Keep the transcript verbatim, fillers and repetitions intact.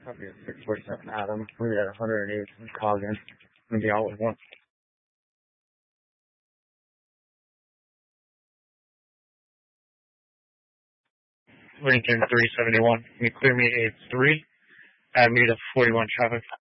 Copy of six forty-seven Adam. We got one hundred eight in Coggin. I'm gonna be out with one. Lincoln three seventy-one. Can you clear me a three? Add me to forty-one traffic.